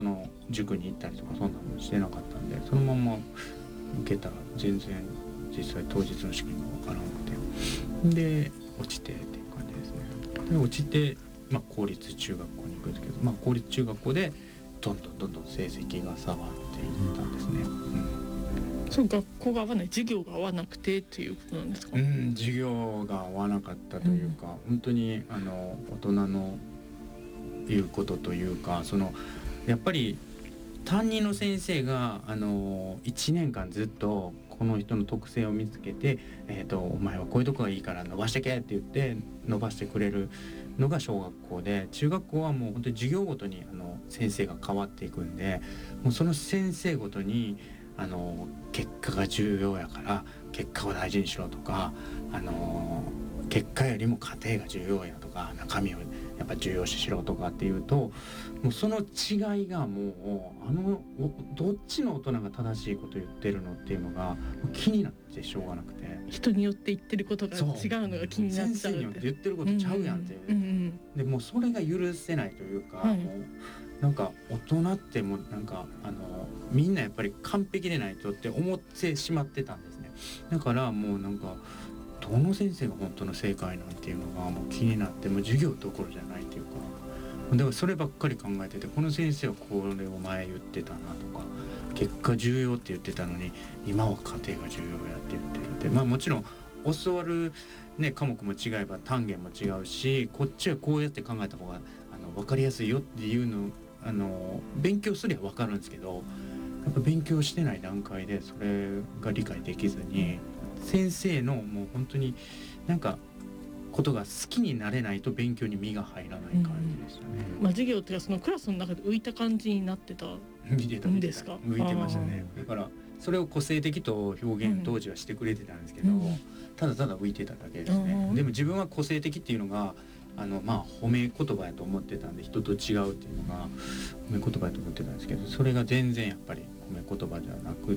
塾に行ったりとかそんなのしてなかったんで、そのまま受けたら全然実際当日の試験が分からなくて、で落ちてっていう感じですね。で落ちて、公立中学校に行くんですけど、公立中学校でどんどん成績が下がっていったんですね。 そう、学校が合わない、授業が合わなくてっていうことなんですか？ 授業が合わなかったというか、本当に大人の言うことというか、やっぱり担任の先生が1年間ずっとこの人の特性を見つけて、お前はこういうとこがいいから伸ばしてけって言って伸ばしてくれるのが小学校で、中学校はもう本当に授業ごとに先生が変わっていくんで、もうその先生ごとに結果が重要やから結果を大事にしろとか、結果よりも過程が重要やとか、中身をやっぱ重要視しろとかっていうと、もうその違いがもうどっちの大人が正しいこと言ってるのっていうのが気になってしょうがなくて、 人によって言ってることが違うのが気になっちゃう。 先生によって言ってることちゃうやんっていう、でもうそれが許せないというか、もうなんか大人ってもうなんかみんなやっぱり完璧でないとって思ってしまってたんですね。だからもうなんかどの先生が本当の正解なんていうのがもう気になって、もう授業どころじゃないっていうか、だからそればっかり考えてて、この先生はこれを前言ってたなとか、結果重要って言ってたのに今は家庭が重要やって言ってるって、もちろん教わる、科目も違えば単元も違うし、こっちはこうやって考えた方が分かりやすいよっていうの勉強すりゃ分かるんですけど、やっぱ勉強してない段階でそれが理解できずに、先生のもう本当になんかことが好きになれないと勉強に身が入らない感じでしたね。 授業っていうかそのクラスの中で浮いた感じになってたんですか？ 浮いてましたね。だからそれを個性的と表現当時はしてくれてたんですけど、ただただ浮いてただけですね。でも自分は個性的っていうのが褒め言葉やと思ってたんで、人と違うっていうのが褒め言葉やと思ってたんですけど、それが全然やっぱり褒め言葉じゃなくって、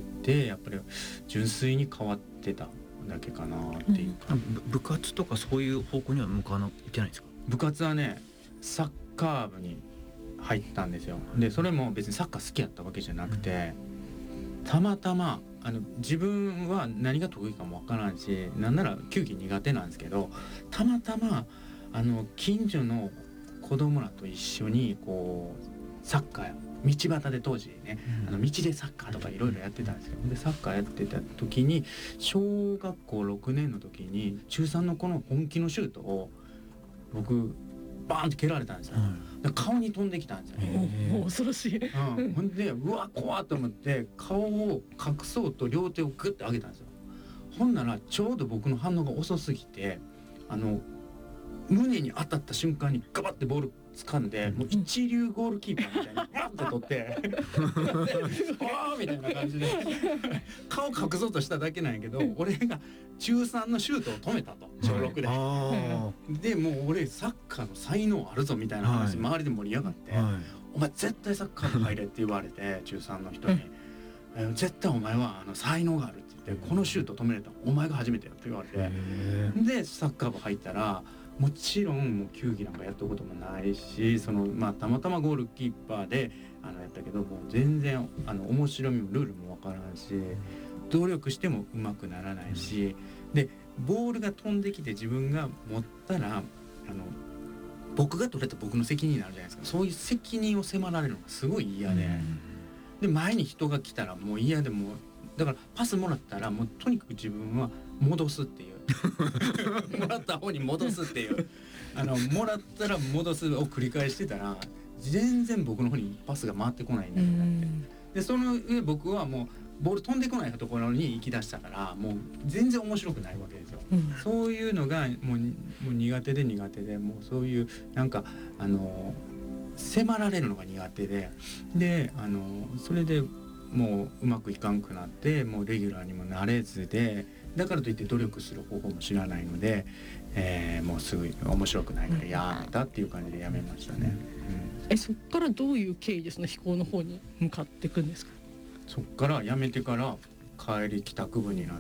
やっぱり純粋に変わってただけかなっていうか、 部活とかそういう方向には向かってないんですか？ 部活はね、サッカー部に入ったんですよ。でそれも別にサッカー好きやったわけじゃなくて、たまたま自分は何が得意かもわからんし、なんなら球技苦手なんですけど、たまたま近所の子供らと一緒にこうサッカー道端で当時ね、道でサッカーとかいろいろやってたんですけど、でサッカーやってた時に小学校6年の時に中3の子の本気のシュートを僕バーンって蹴られたんですよ。で顔に飛んできたんですよ。 恐ろしい。 ほんでうわ怖っと思って顔を隠そうと両手をグッて上げたんですよ。ほんならちょうど僕の反応が遅すぎて、胸に当たった瞬間にガバッてボール掴んで、もう一流ゴールキーパーみたいにバッて取ってわーみたいな感じで顔隠そうとしただけなんやけど、俺が中3のシュートを止めたと、小6で。でもう俺サッカーの才能あるぞみたいな話、周りで盛り上がって、お前絶対サッカー部入れって言われて中3の人に、絶対お前は才能があるって言って、このシュート止めれたお前が初めてやって言われて、でサッカー部入ったら、もちろんもう球技なんかやったこともないし、たまたまゴールキーパーでやったけど、もう全然面白みもルールもわからんし、努力しても上手くならないし、でボールが飛んできて自分が持ったら僕が取れた僕の責任になるじゃないですか。そういう責任を迫られるのがすごい嫌で、で前に人が来たらもう嫌で、もだからパスもらったらもうとにかく自分は戻すっていうもらった方に戻すっていうもらったら戻すを繰り返してたら、全然僕の方にパスが回ってこないんだよなって。でその上僕はもうボール飛んでこないところに行き出したから、もう全然面白くないわけですよ。そういうのがもう苦手で、もうそういうなんか迫られるのが苦手で、それでもううまくいかんくなって、もうレギュラーにもなれずで、だからといって努力する方法も知らないので、もうすぐ面白くないからやめたっていう感じでやめましたね。 そっからどういう経緯でその飛行の方に向かっていくんですか？ そっからやめてから帰り帰宅部になって、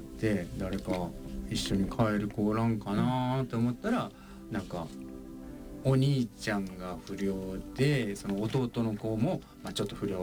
誰か一緒に帰る子おらんかなと思ったら、なんかお兄ちゃんが不良でその弟の子も、ちょっと不良